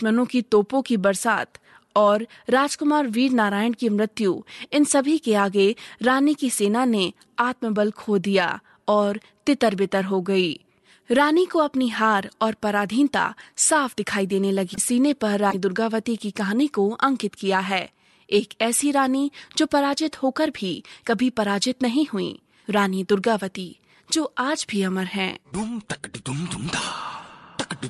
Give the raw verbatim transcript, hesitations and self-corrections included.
दुश्मनों की तोपों की बरसात और राजकुमार वीर नारायण की मृत्यु, इन सभी के आगे रानी की सेना ने आत्मबल खो दिया और तितर बितर हो गई। रानी को अपनी हार और पराधीनता साफ दिखाई देने लगी। सीने पर रानी दुर्गावती की कहानी को अंकित किया है। एक ऐसी रानी जो पराजित होकर भी कभी पराजित नहीं हुई, रानी दुर्गावती, जो आज भी अमर हैं।